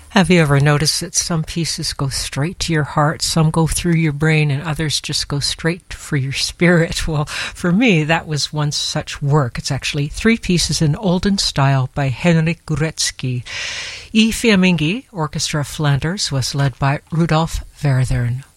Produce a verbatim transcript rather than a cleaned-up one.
Have you ever noticed that some pieces go straight to your heart, some go through your brain, and others just go straight for your spirit? Well, for me, that was one such work. It's actually three pieces in olden style by Henryk Górecki. E. Fiammingi Orchestra of Flanders was led by Rudolf Verthern.